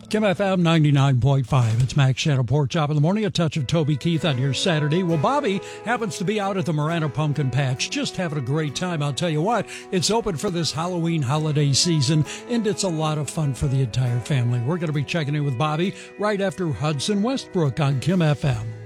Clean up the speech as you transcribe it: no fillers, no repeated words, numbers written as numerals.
Kim FM 99.5. It's Max Shadow Pork Chop in the morning. A touch of Toby Keith on your Saturday. Well, Bobby happens to be out at the Marana Pumpkin Patch, just having a great time. I'll tell you what, it's open for this Halloween holiday season, and it's a lot of fun for the entire family. We're going to be checking in with Bobby right after Hudson Westbrook on Kim FM.